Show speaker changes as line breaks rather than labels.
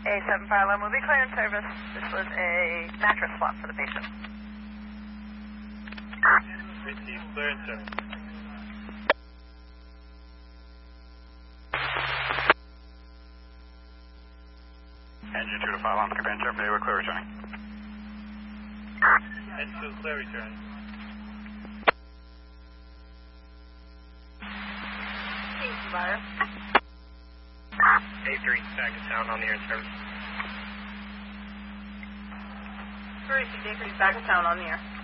A7 Fire will be clear in service. This was a mattress swap for the patient.
Received, clear in service.
Engine 2 to 5 on clear in service. They were clear returning.
Engine 2 clear returning.
Fire.
A3, back to town on the air service.
3 Day3 back in town on the air.